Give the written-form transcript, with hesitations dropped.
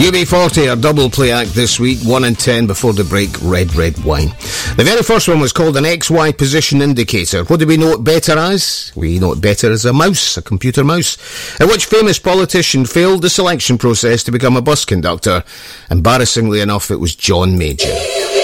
UB40, our double play act this week, 1 and 10 before the break, Red Wine. The very first one was called an XY position indicator. What do we know it better as? We know it better as a mouse, a computer mouse. And which famous politician failed the selection process to become a bus conductor? Embarrassingly enough, it was John Major.